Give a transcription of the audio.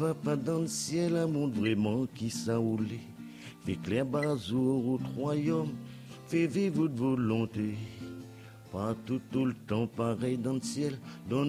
Papa dans le ciel, un monde vraiment qui s'enroule. Fait clair bazour au royaume, fait vivre votre volonté. Pas tout le temps pareil dans le ciel, dans